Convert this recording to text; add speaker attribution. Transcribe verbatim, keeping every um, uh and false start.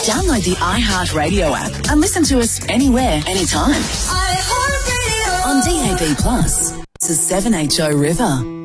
Speaker 1: Download the iHeartRadio app and listen to us anywhere, anytime. iHeartRadio. On D A B Plus. To seven H O River.